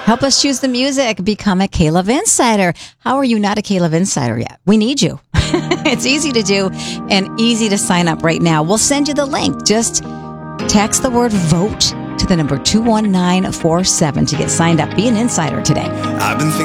Help us choose the music. Become a K-Love Insider. How are you not a K-Love Insider yet? We need you. It's easy to do and easy to sign up right now. We'll send you the link. Just text the word VOTE to the number 21947 to get signed up. Be an insider today. I've been thinking